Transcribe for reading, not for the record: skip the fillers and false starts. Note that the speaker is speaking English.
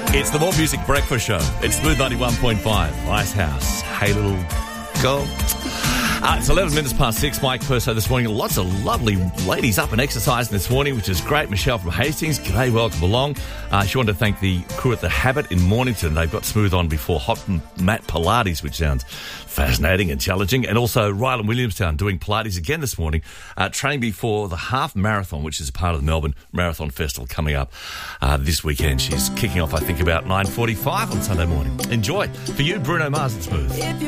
It's the More Music Breakfast Show. It's Smooth 91.5, Icehouse. Hey, little girl. It's 11 minutes past 6. Mike Perso this morning. Lots of lovely ladies up and exercising this morning, which is great. Michelle from Hastings, g'day, welcome along. She wanted to thank the crew at The Habit in Mornington. They've got Smooth on before hot mat Pilates, which sounds fascinating and challenging. And also Ryland Williamstown doing Pilates again this morning, training before the half marathon, which is a part of the Melbourne Marathon Festival coming up this weekend. She's kicking off, I think, about 9:45 on Sunday morning. Enjoy. For you, Bruno Mars and Smooth.